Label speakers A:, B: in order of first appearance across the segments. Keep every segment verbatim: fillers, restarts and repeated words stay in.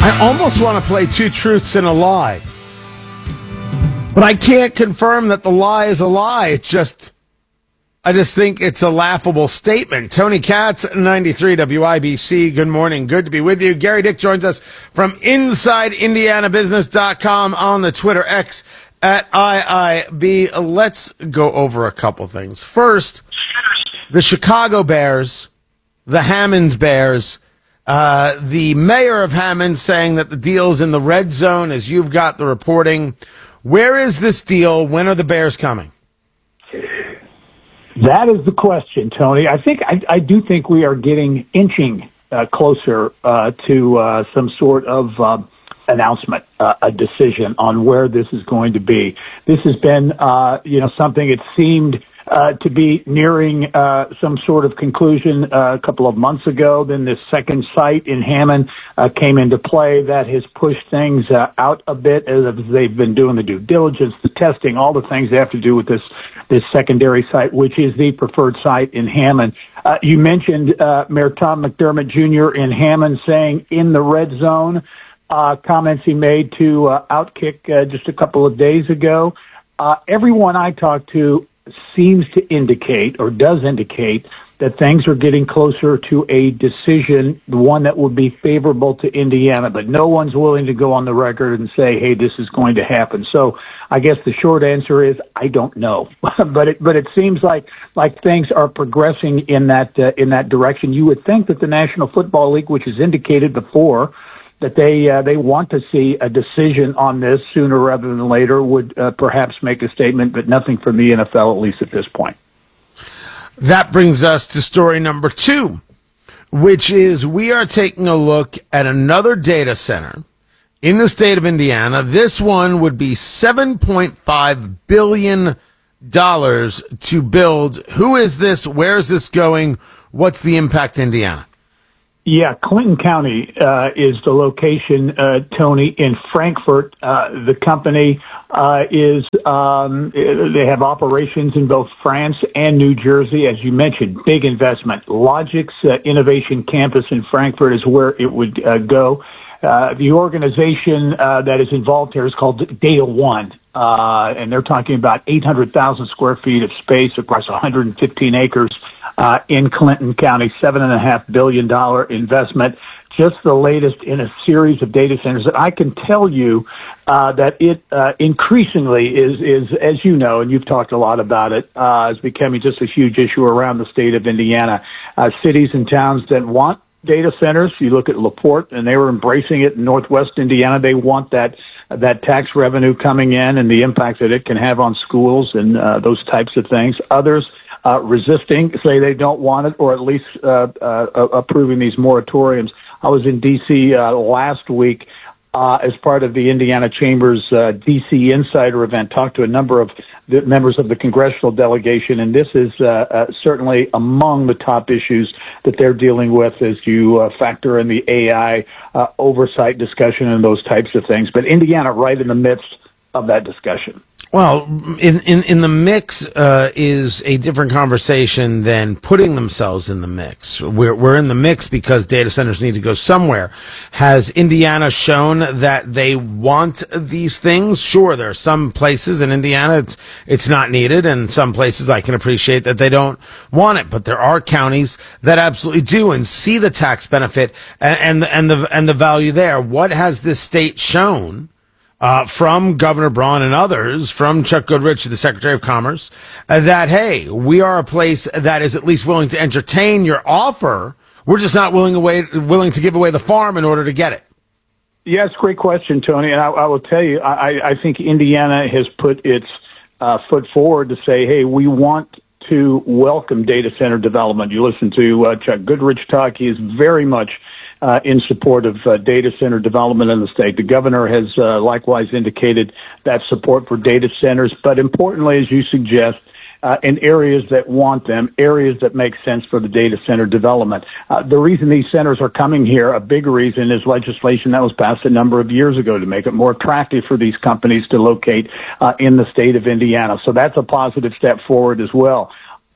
A: I almost want to play two truths and a lie. But I can't confirm that the lie is a lie. It's just, I just think it's a laughable statement. Tony Katz, ninety-three W I B C. Good morning. Good to be with you. Gary Dick joins us from inside indiana business dot com on the Twitter X at I I B. Let's go over a couple things. First, the Chicago Bears, the Hammond Bears, uh, the mayor of Hammond saying that the deal's in the red zone as you've got the reporting. Where is this deal? When are the Bears coming?
B: That is the question, Tony. I think I, I do think we are getting inching uh, closer uh, to uh, some sort of uh, announcement, uh, a decision on where this is going to be. This has been, uh, you know, something it seemed uh, to be nearing uh, some sort of conclusion uh, a couple of months ago. Then this second site in Hammond uh, came into play. That has pushed things uh, out a bit as they've been doing the due diligence, the testing, all the things they have to do with this this secondary site, which is the preferred site in Hammond. Uh, you mentioned uh, Mayor Tom McDermott Junior in Hammond saying in the red zone, uh, comments he made to uh, Outkick uh, just a couple of days ago. Uh, everyone I talked to seems to indicate or does indicate that things are getting closer to a decision, one that would be favorable to Indiana, but no one's willing to go on the record and say, hey, this is going to happen. So I guess the short answer is I don't know, but it, but it seems like, like things are progressing in that, uh, in that direction. You would think that the National Football League, which has indicated before that they, uh, they want to see a decision on this sooner rather than later, would uh, perhaps make a statement, but nothing from the N F L, at least at this point.
A: That brings us to story number two, which is we are taking a look at another data center in the state of Indiana. This one would be seven point five billion dollars to build. Who is this? Where is this going? What's the impact to Indiana?
B: Yeah, Clinton County uh, is the location, uh, Tony, in Frankfort. Uh, the company uh, is, um, they have operations in both France and New Jersey. As you mentioned, big investment. Logix uh, Innovation Campus in Frankfort is where it would uh, go. Uh, the organization uh, that is involved here is called Data One, uh, and they're talking about eight hundred thousand square feet of space across one hundred fifteen acres uh, in Clinton County, seven point five billion dollars investment, just the latest in a series of data centers that I can tell you uh, that it uh, increasingly is, is, as you know, and you've talked a lot about it, uh, is becoming just a huge issue around the state of Indiana. Uh, cities and towns that want data centers. You look at LaPorte, and they were embracing it in Northwest Indiana. They want that that tax revenue coming in and the impact that it can have on schools and uh, those types of things. Others uh, resisting, say they don't want it, or at least uh, uh, approving these moratoriums. I was in D C uh, last week uh, as part of the Indiana Chamber's uh, D C Insider event, talked to a number of the members of the congressional delegation, and this is uh, uh, certainly among the top issues that they're dealing with as you uh, factor in the A I uh, oversight discussion and those types of things. But Indiana right in the midst of that discussion.
A: Well, in, in, in the mix uh, is a different conversation than putting themselves in the mix. We're, we're in the mix because data centers need to go somewhere. Has Indiana shown that they want these things? Sure, there are some places in Indiana it's, it's not needed, and some places I can appreciate that they don't want it. But there are counties that absolutely do and see the tax benefit and, and, and, the, and the value there. What has this state shown Uh, from Governor Braun and others, from Chuck Goodrich, the Secretary of Commerce, uh, that, hey, we are a place that is at least willing to entertain your offer. We're just not willing, away, willing to give away the farm in order to get it.
B: Yeah, it's a great question, Tony. And I, I will tell you, I, I think Indiana has put its uh, foot forward to say, hey, we want to welcome data center development. You listen to uh, Chuck Goodrich talk. He is very much Uh, in support of uh, data center development in the state. The governor has uh, likewise indicated that support for data centers, but importantly, as you suggest, uh, in areas that want them, areas that make sense for the data center development. Uh, the reason these centers are coming here, a big reason, is legislation that was passed a number of years ago to make it more attractive for these companies to locate uh, in the state of Indiana. So that's a positive step forward as well.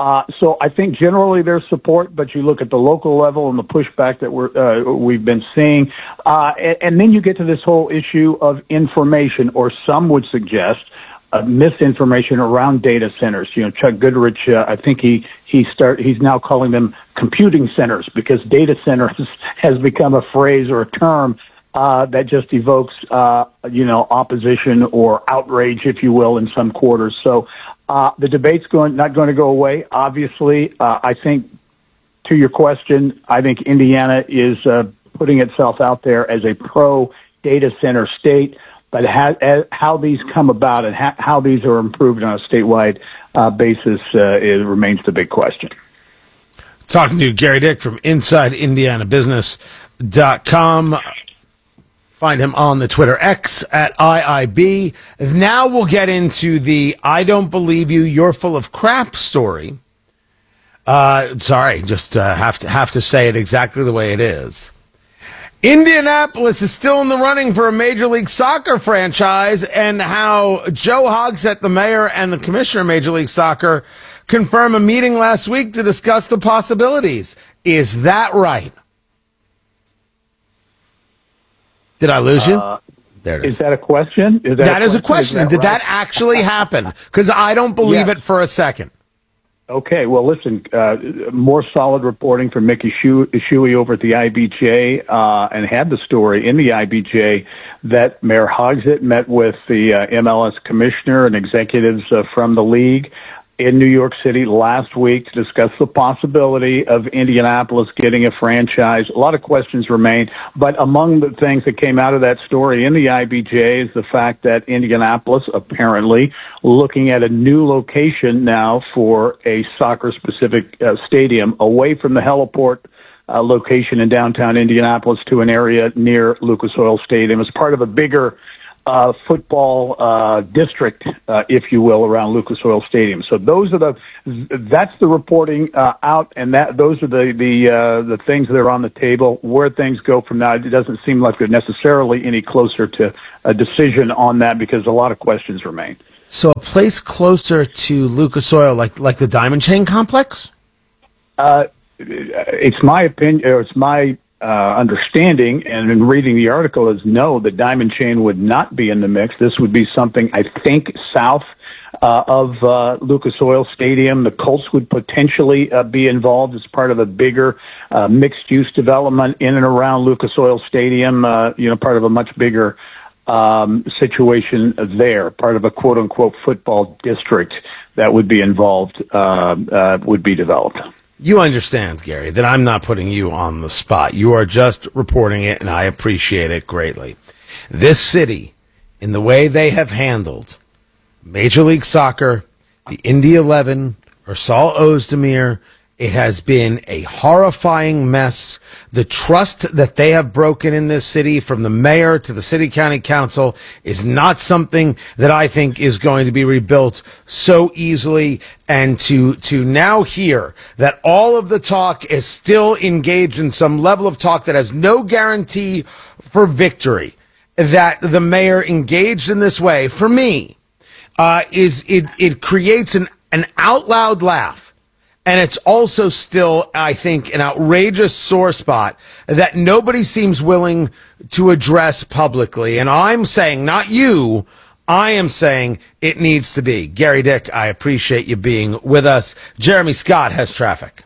B: Uh, so I think generally there's support, but you look at the local level and the pushback that we're, uh, we've been seeing. Uh, and, and then you get to this whole issue of information, or some would suggest uh, misinformation around data centers. You know, Chuck Goodrich, uh, I think he, he start, he's now calling them computing centers, because data centers has become a phrase or a term Uh, that just evokes, uh, you know, opposition or outrage, if you will, in some quarters. So uh, the debate's going not going to go away. Obviously, uh, I think, to your question, I think Indiana is uh, putting itself out there as a pro data center state. But how, how these come about and how, how these are improved on a statewide uh, basis, uh, it remains the big question.
A: Talking to Gary Dick from Inside Indiana Business dot com. Find him on the Twitter X at I I B. Now we'll get into the I don't believe you, you're full of crap story. Uh, sorry, just uh, have to have to say it exactly the way it is. Indianapolis is still in the running for a Major League Soccer franchise, and how Joe Hogsett, the mayor, and the commissioner of Major League Soccer confirmed a meeting last week to discuss the possibilities. Is that right? Did I lose you? Uh, there it is.
B: Is that a question? Is that,
A: that
B: a
A: is
B: question?
A: a question. Is that Did right? that actually happen? Because I don't believe yes. it for a second.
B: Okay, well, listen, uh, more solid reporting from Mickey Shuey over at the I B J, uh, and had the story in the I B J that Mayor Hogsett met with the uh, M L S commissioner and executives uh, from the league in New York City last week to discuss the possibility of Indianapolis getting a franchise. A lot of questions remain, but among the things that came out of that story in the I B J is the fact that Indianapolis apparently looking at a new location now for a soccer-specific uh, stadium away from the heliport uh, location in downtown Indianapolis to an area near Lucas Oil Stadium as part of a bigger Uh, football uh, district, uh, if you will, around Lucas Oil Stadium. So those are the that's the reporting uh, out, and that those are the the uh, the things that are on the table. Where things go from now, it doesn't seem like they're necessarily any closer to a decision on that, because a lot of questions remain.
A: So a place closer to Lucas Oil, like like the Diamond Chain Complex?
B: Uh, it's my opinion, or it's my Uh, understanding, and in reading the article, is no, the Diamond Chain would not be in the mix. This would be something, I think, south uh, of uh, Lucas Oil Stadium. The Colts would potentially uh, be involved as part of a bigger uh, mixed-use development in and around Lucas Oil Stadium, uh, you know, part of a much bigger um, situation there, part of a quote-unquote football district that would be involved, uh, uh, would be developed.
A: You understand, Gary, that I'm not putting you on the spot. You are just reporting it, and I appreciate it greatly. This city, in the way they have handled Major League Soccer, the Indy eleven, or Saul Ozdemir, it has been a horrifying mess. The trust that they have broken in this city, from the mayor to the city county council, is not something that I think is going to be rebuilt so easily. And to to now hear that all of the talk is still engaged in some level of talk that has no guarantee for victory, that the mayor engaged in this way, for me, uh, is it, it creates an, an out loud laugh. And it's also still, I think, an outrageous sore spot that nobody seems willing to address publicly. And I'm saying, not you, I am saying it needs to be. Gary Dick, I appreciate you being with us. Jeremy Scott has traffic.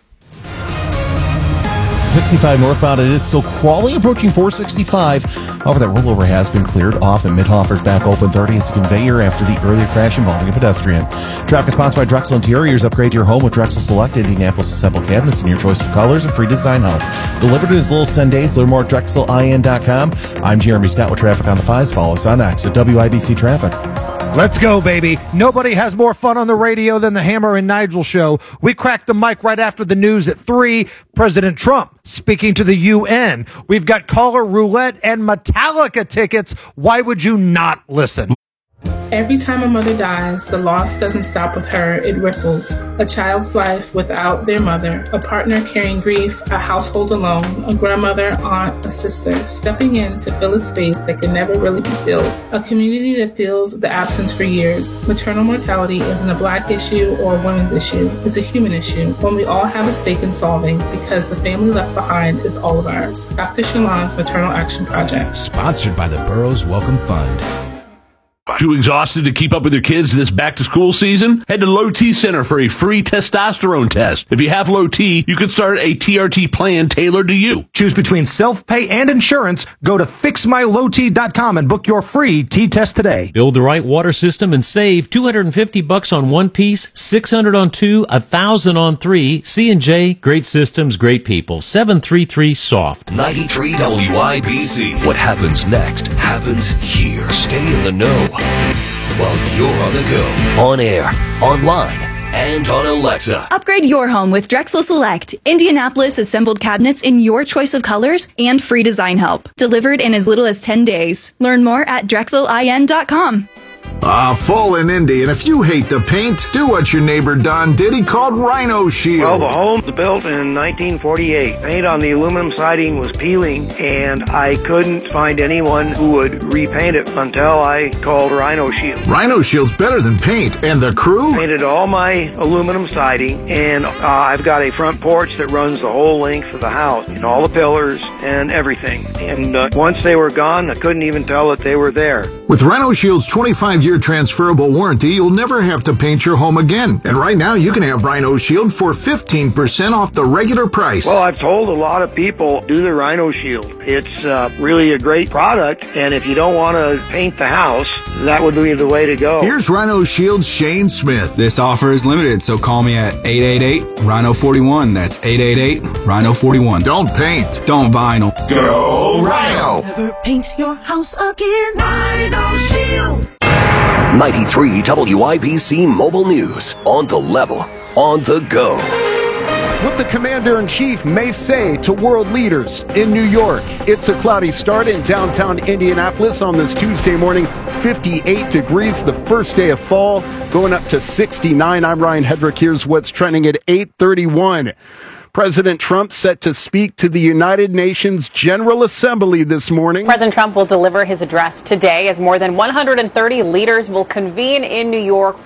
C: sixty-five northbound, it is still crawling, approaching four sixty-five. However, that rollover has been cleared off, and Mid-Hoffer's back open thirty. It's a conveyor after the earlier crash involving a pedestrian. Traffic sponsored by Drexel Interiors. Upgrade your home with Drexel Select Indianapolis assembled cabinets in your choice of colors and free design help. Delivered in as little as ten days. Learn more at Drexel I N dot com. I'm Jeremy Scott with traffic on the fives. Follow us on X at W I B C Traffic.
D: Let's go, baby. Nobody has more fun on the radio than the Hammer and Nigel show. We cracked the mic right after the news at three. President Trump speaking to the U N. We've got caller roulette and Metallica tickets. Why would you not listen?
E: Every time a mother dies, the loss doesn't stop with her, it ripples. A child's life without their mother, a partner carrying grief, a household alone, a grandmother, aunt, a sister, stepping in to fill a space that can never really be filled. A community that feels the absence for years. Maternal mortality isn't a black issue or a women's issue. It's a human issue, one we all have a stake in solving because the family left behind is all of ours. Doctor Shalon's Maternal Action Project.
F: Sponsored by the Burroughs Welcome Fund.
G: Too exhausted to keep up with your kids this back-to-school season? Head to Low T Center for a free testosterone test. If you have low T, you can start a T R T plan tailored to you.
D: Choose between self-pay and insurance. Go to fix my low t dot com and book your free T-test today.
H: Build the right water system and save two hundred fifty bucks on one piece, six hundred on two, one thousand on three. C and J, great systems, great people. seven three three SOFT.
F: ninety-three W I B C. What happens next happens here. Stay in the know while you're on the go, on air, online, and on Alexa.
I: Upgrade your home with Drexel Select. Indianapolis assembled cabinets in your choice of colors and free design help. Delivered in as little as ten days. Learn more at drexel I N dot com.
J: Ah, fall in Indy, and if you hate the paint, do what your neighbor Don did. He called Rhino Shield.
K: Well, the home was built in nineteen forty-eight. Paint on the aluminum siding was peeling, and I couldn't find anyone who would repaint it until I called Rhino Shield.
J: Rhino Shield's better than paint, and the crew?
K: Painted all my aluminum siding, and uh, I've got a front porch that runs the whole length of the house, and all the pillars and everything. And uh, once they were gone, I couldn't even tell that they were there.
J: With Rhino Shield's twenty-five year transferable warranty, you'll never have to paint your home again. And right now, you can have Rhino Shield for fifteen percent off the regular price.
K: Well, I've told a lot of people, do the Rhino Shield. It's uh, really a great product, and if you don't want to paint the house, that would be the way to go.
J: Here's Rhino Shield's Shane Smith.
L: This offer is limited, so call me at eight eight eight, Rhino four one. That's eight eight eight, Rhino four one.
J: Don't paint.
L: Don't vinyl.
J: Go Rhino.
M: Never paint your house again. Rhino Shield.
F: ninety-three W I B C Mobile News. On the level, on the go.
N: What the Commander-in-Chief may say to world leaders in New York. It's a cloudy start in downtown Indianapolis on this Tuesday morning. fifty-eight degrees, the first day of fall, going up to sixty-nine. I'm Ryan Hedrick. Here's what's trending at eight thirty-one. President Trump set to speak to the United Nations General Assembly this morning.
O: President Trump will deliver his address today as more than one hundred thirty leaders will convene in New York for